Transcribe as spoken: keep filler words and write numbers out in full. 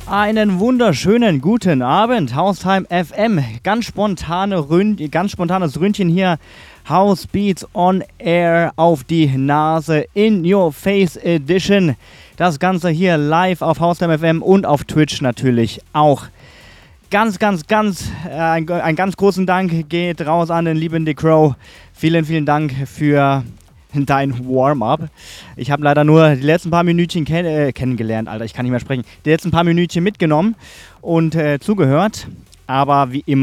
Einen wunderschönen guten Abend, Haustime F M. Ganz, spontane Ründ ganz spontanes Ründchen hier. House Beats on Air auf die Nase in Your Face Edition. Das Ganze hier live auf Haustime F M und auf Twitch natürlich auch. Ganz, ganz, ganz, äh, ein, ein ganz großen Dank geht raus an den lieben Dick Crow. Vielen, vielen Dank für dein Warm-up. Ich habe leider nur die letzten paar Minütchen kenn äh, kennengelernt, Alter, ich kann nicht mehr sprechen. Die letzten paar Minütchen mitgenommen und äh, zugehört. Aber wie immer